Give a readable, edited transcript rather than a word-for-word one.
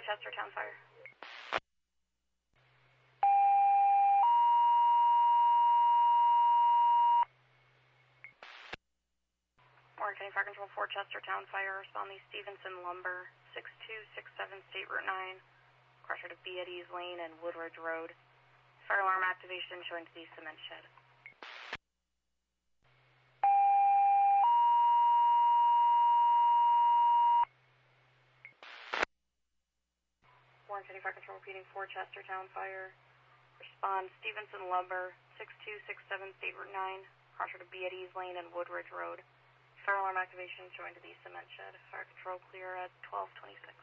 5 Chestertown Fire. Warren County Fire Control 4 Chestertown Fire. Respond the Stevenson Lumber, 6267 State Route 9. Crusher to B. Eddie's Lane and Woodridge Road. Fire alarm activation showing to the cement shed. Warren County Fire Control repeating 4 Chestertown Fire. Respond Stevenson Lumber, 6267 State Route 9. Crusher to B. Eddie's Lane and Woodridge Road. Fire alarm activation showing to the cement shed. Fire control clear at 1226.